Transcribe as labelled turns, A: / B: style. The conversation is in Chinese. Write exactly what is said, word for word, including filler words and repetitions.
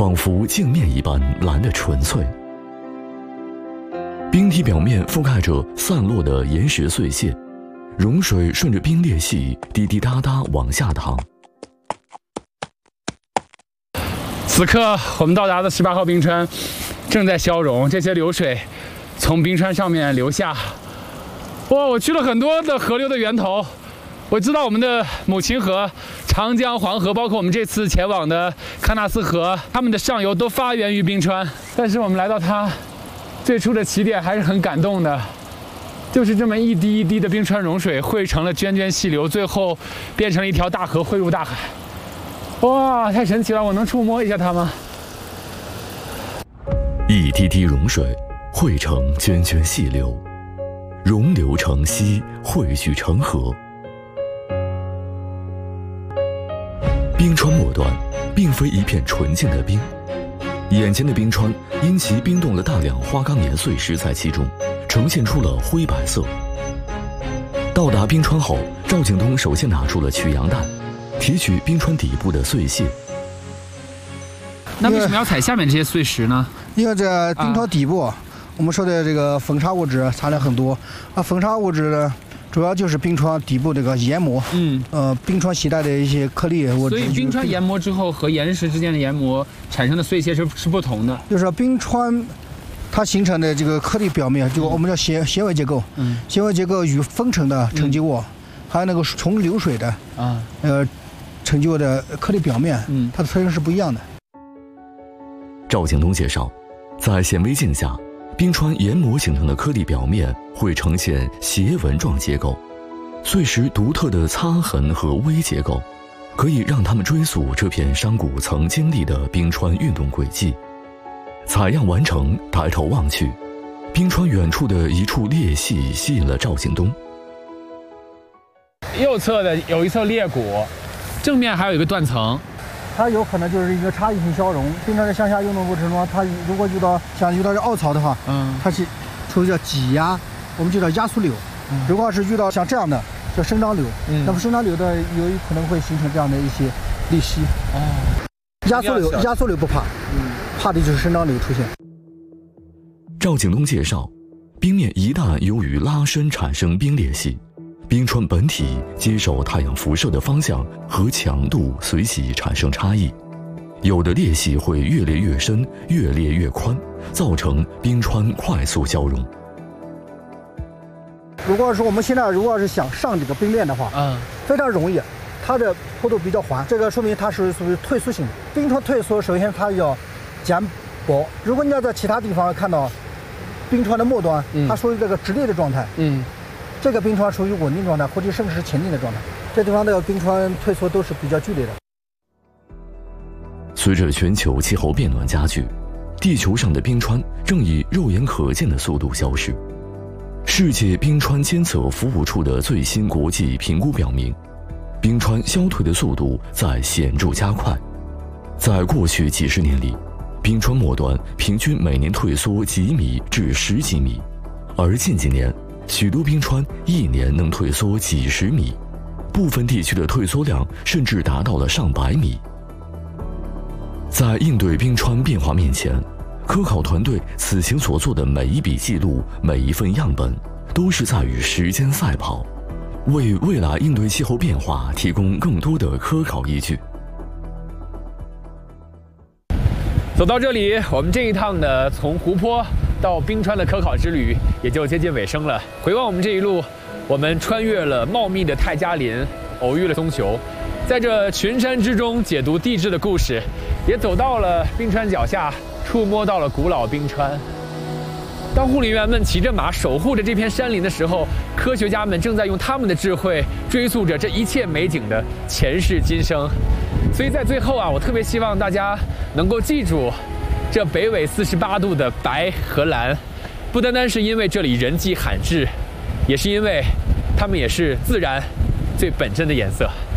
A: 仿佛镜面一般蓝得纯粹。冰体表面覆盖着散落的岩石碎屑，融水顺着冰裂隙滴滴答答往下淌。
B: 此刻我们到达的十八号冰川正在消融，这些流水从冰川上面流下。哇，我去了很多的河流的源头，我知道我们的母亲河、长江、黄河，包括我们这次前往的喀纳斯河，它们的上游都发源于冰川。但是我们来到它最初的起点还是很感动的，就是这么一滴一滴的冰川融水汇成了涓涓细流，最后变成了一条大河汇入大海。哇，太神奇了！我能触摸一下它吗？
A: 一滴滴融水汇成涓涓细流，溶流成溪，汇聚成河。冰川末端并非一片纯净的冰，眼前的冰川因其冰冻了大量花岗岩碎石在其中，呈现出了灰白色。到达冰川后，赵景东首先拿出了取样弹，提取冰川底部的碎屑。
B: 那为什么要采下面这些碎石呢？
C: 因为这冰川底部，啊、我们说的这个风沙物质含量很多，啊，风沙物质呢，主要就是冰川底部这个研磨，嗯，呃，冰川携带的一些颗粒物质。
B: 所以冰川研磨之后和岩石之间的研磨产生的碎屑是是不同的。
C: 就是说冰川它形成的这个颗粒表面，就我们叫纤纤维结构，嗯，纤维结构与风尘的沉积物，嗯、还有那个从流水的啊，呃，沉积物的颗粒表面，嗯，它的特征是不一样的。
A: 赵景东介绍，在显微镜下，冰川研磨形成的颗粒表面会呈现斜纹状结构，碎石独特的擦痕和微结构，可以让他们追溯这片山谷曾经历的冰川运动轨迹。采样完成，抬头望去，冰川远处的一处裂隙吸引了赵景东。
B: 右侧的有一侧裂谷，正面还有一个断层。
C: 它有可能就是一个差异性消融。冰川的向下运动过程中，它如果遇到像遇到这凹槽的话，嗯，它是处于叫挤压，我们就叫压缩流。嗯、如果要是遇到像这样的叫生长流，嗯，那么生长流的有可能会形成这样的一些裂隙。哦，压缩流，压缩流不怕，嗯，怕的就是生长流出现。
A: 赵景东介绍，冰面一旦由于拉伸产生冰裂隙，冰川本体接受太阳辐射的方向和强度随即产生差异，有的裂隙会越裂越深，越裂越宽，造成冰川快速消融。
C: 如果说我们现在如果是想上这个冰面的话，嗯，非常容易，它的坡度比较缓，这个说明它是属于退缩性的。冰川退缩，首先它要减薄。如果你要在其他地方看到冰川的末端，嗯、它属于这个直立的状态，嗯。这个冰川属于稳定状态，或者甚至是前进的状态。这地方的冰川退缩都是比较剧烈的。
A: 随着全球气候变暖加剧，地球上的冰川正以肉眼可见的速度消失。世界冰川监测服务处的最新国际评估表明，冰川消退的速度在显著加快。在过去几十年里，冰川末端平均每年退缩几米至十几米，而近几年，许多冰川一年能退缩几十米，部分地区的退缩量甚至达到了上百米。在应对冰川变化面前，科考团队此行所做的每一笔记录、每一份样本，都是在与时间赛跑，为未来应对气候变化提供更多的科考依据。
B: 走到这里，我们这一趟的从湖泊到冰川的科考之旅也就接近尾声了。回望我们这一路，我们穿越了茂密的泰加林，偶遇了棕熊，在这群山之中解读地质的故事，也走到了冰川脚下，触摸到了古老冰川。当护林员们骑着马守护着这片山林的时候，科学家们正在用他们的智慧追溯着这一切美景的前世今生。所以在最后啊，我特别希望大家能够记住这北纬四十八度的白和蓝，不单单是因为这里人迹罕至，也是因为它们也是自然最本真的颜色。